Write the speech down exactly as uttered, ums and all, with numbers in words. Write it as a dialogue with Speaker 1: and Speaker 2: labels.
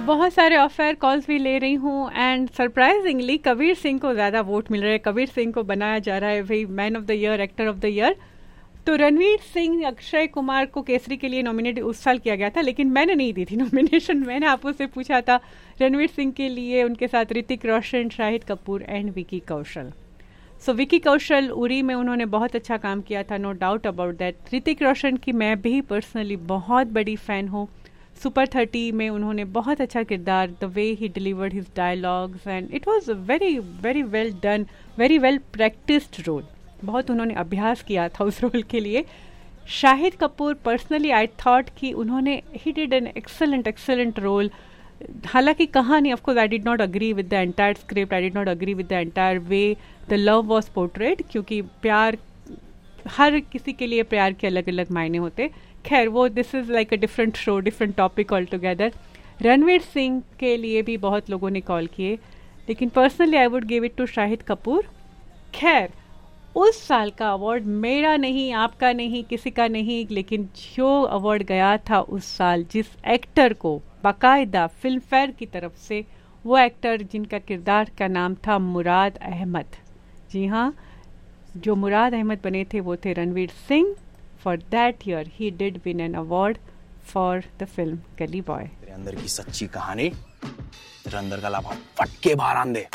Speaker 1: बहुत सारे offer calls भी ले रही हूँ एंड सरप्राइजिंगली कबीर सिंह को ज़्यादा वोट मिल रहे हैं. कबीर सिंह को बनाया जा रहा है भाई man of the year, actor of the year. तो रणवीर सिंह अक्षय कुमार को केसरी के लिए नॉमिनेट उस साल किया गया था, लेकिन मैंने नहीं दी थी नॉमिनेशन. मैंने आपको से पूछा था रणवीर सिंह के लिए उनके साथ Hrithik Roshan, Shahid Kapoor and Vicky Kaushal. So so, Vicky Kaushal Uri में उन्होंने बहुत अच्छा काम किया था, no doubt about that. Hrithik Roshan की मैं भी पर्सनली बहुत बड़ी फ़ैन हूँ. सुपर थर्टी में उन्होंने बहुत अच्छा किरदार, the way he delivered his dialogues and it was very very well done, very well practised role. बहुत उन्होंने अभ्यास किया था उस रोल के लिए. Shahid Kapoor personally I thought कि उन्होंने he did an excellent excellent role. हालांकि कहानी of course I did not agree with the entire script, I did not agree with the entire way the love was portrayed, क्योंकि प्यार हर किसी के लिए प्यार के अलग अलग मायने होते. खैर वो this is like a different show, different topic all together. Ranveer Singh के लिए भी बहुत लोगों ने कॉल किए, लेकिन personally I would give it to Shahid Kapoor. खैर उस साल का अवार्ड मेरा नहीं, आपका नहीं, किसी का नहीं, लेकिन जो अवार्ड गया था उस साल जिस एक्टर को बाकायदा फिल्म फेयर की तरफ से, वो एक्टर जिनका किरदार का नाम था मुराद अहमद. जी हाँ, जो मुराद अहमद बने थे वो थे Ranveer Singh. For that year he did win an award for the film गली बॉय.
Speaker 2: तेरे अंदर की सच्ची कहानी तेरे अंदर का लाभा फट के बाहर आन दे.